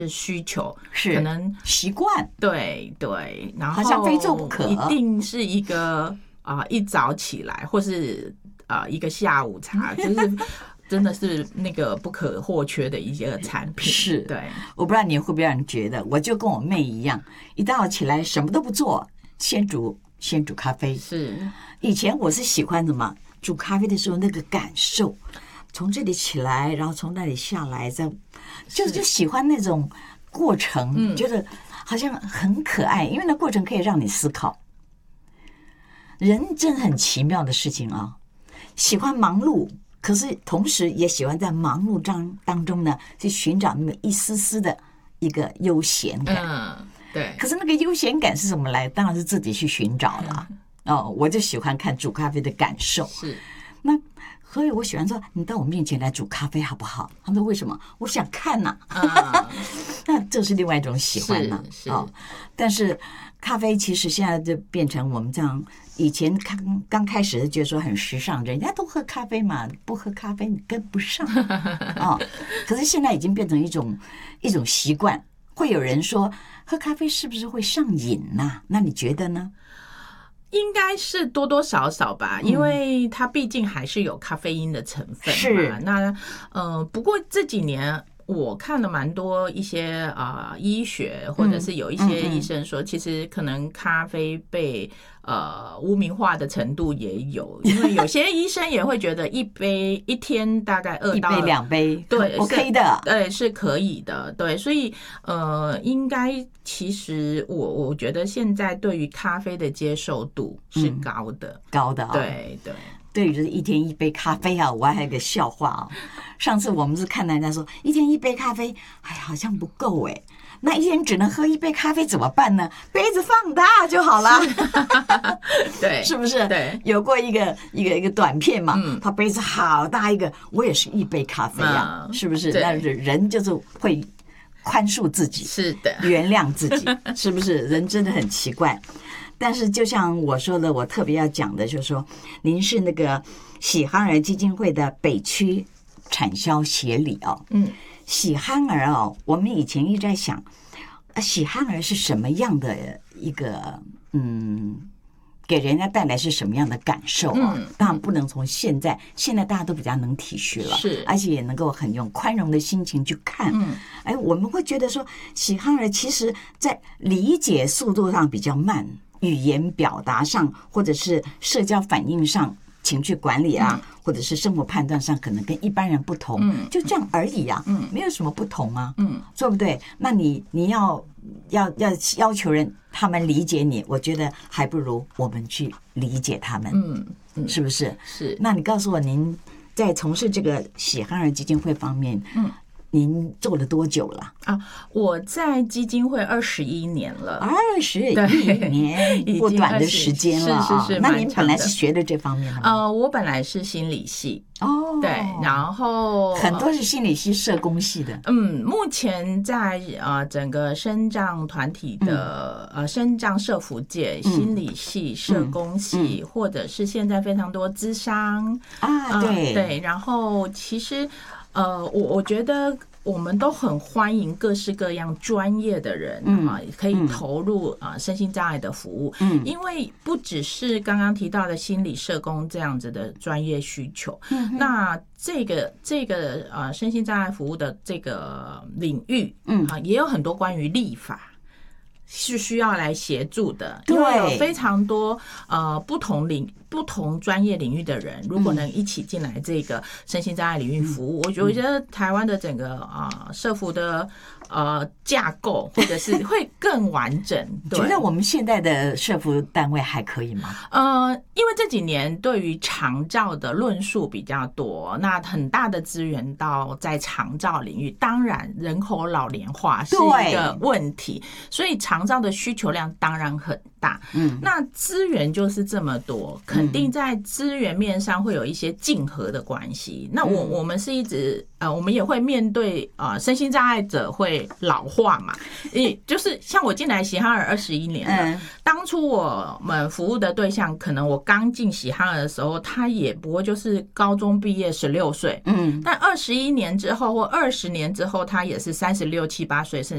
需求， 是可能习惯， 对，然后好像非做不可， 一定是一个一早起来，或是一个下午茶，就是真的是那个不可或缺的一个产品。 是， 对， 我不知道你会不会让人觉得，我就跟我妹一样，一大早起来什么都不做，先煮咖啡。 是， 以前我是喜欢什么？煮咖啡的时候那个感受，从这里起来，然后从那里下来，就喜欢那种过程，觉得好像很可爱，因为那过程可以让你思考。人真的很奇妙的事情啊，喜欢忙碌，可是同时也喜欢在忙碌当中呢，去寻找那么一丝丝的一个悠闲感。 对。 可是那个悠闲感是怎么来？当然是自己去寻找了。我就喜欢看煮咖啡的感受。 是， 那所以我喜欢说，你到我面前来煮咖啡好不好？他说为什么？我想看呐。那这是另外一种喜欢呐。但是咖啡其实现在就变成我们这样，以前刚开始觉得说很时尚，人家都喝咖啡嘛，不喝咖啡你跟不上可是现在已经变成一种习惯，会有人说喝咖啡是不是会上瘾呐？那你觉得呢？ 应该是多多少少吧，因为它毕竟还是有咖啡因的成分嘛。 是。 那不过这几年我看了蛮多一些医学，或者是有一些医生说，其实可能咖啡被污名化的程度也有，因为有些医生也会觉得一天大概2到 1杯2杯， 对 OK 的， 对，是可以的，对，所以应该其实我觉得现在对于咖啡的接受度是高的，对。 对于一天1杯咖啡啊，我还有个笑话啊。上次我们是看人家说一天1杯咖啡，哎，好像不够哎。那一天只能喝1杯咖啡怎么办呢？杯子放大就好了， 对， 是不是？ 对， 有过一个短片嘛，他杯子好大一个，我也是1杯咖啡啊，是不是？那人就是会宽恕自己， 是的， 原谅自己，是不是？人真的很奇怪。但是就像我说的，我特别要讲的就是说，您是那个喜憨儿基金会的北区产销协理哦。喜憨儿哦，我们以前一直在想，喜憨儿是什么样的一个给人家带来是什么样的感受啊？当然不能从现在大家都比较能体恤了， 是， 而且也能够很用宽容的心情去看。我们会觉得说，喜憨儿其实在理解速度上比较慢。语言表达上，或者是社交反应上，情绪管理啊，或者是生活判断上，可能跟一般人不同，就这样而已啊，没有什么不同啊，对不对？那你要求人他们理解你，我觉得还不如我们去理解他们，是不是？ 是。 那你告诉我，您在从事这个喜憨儿基金会方面，您做了多久了？ 我在基金会21年了 ，21年，不短的时间了。 是。 那您本来是学的这方面的吗？ 我本来是心理系。对，然后很多是心理系、社工系的。 目前在整个身障团体的身障社福界，心理系、社工系，或者是现在非常多諮商对，然后其实我觉得我们都很欢迎各式各样专业的人可以投入身心障碍的服务，因为不只是刚刚提到的心理社工这样子的专业需求，那这个身心障碍服务的这个领域也有很多关于立法是需要来协助的，因为有非常多不同专业领域的人，如果能一起进来这个身心障碍领域服务，我觉得台湾的整个社福的架构或者是会更完整。 觉得我们现在的社福单位还可以吗？ 因为这几年对于长照的论述比较多，那很大的资源在长照领域，当然人口老龄化是一个问题，所以长照的需求量当然很大。那资源就是这么多，肯定在资源面上会有一些竞合的关系。那我们是一直我们也会面对身心障碍者会老化嘛，就是像我进来喜憨儿21年了，当初我们服务的对象，可能我刚进喜憨儿的时候，他也不过就是高中毕业16岁，但21年之后或20年之后，他也是36、7、8岁，甚